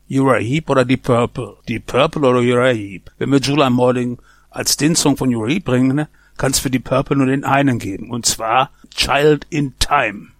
Uriah Heep oder die Purple. Die Purple oder Uriah Heep. Wenn wir July Morning als den Song von Uriah Heep bringen, kann es für die Purple nur den einen geben. Und zwar Child in Time.